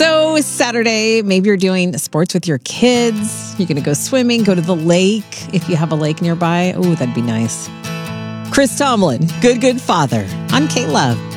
So Saturday, maybe you're doing sports with your kids. You're going to go swimming, go to the lake if you have a lake nearby. Oh, that'd be nice. Chris Tomlin, Good Father on K-Love.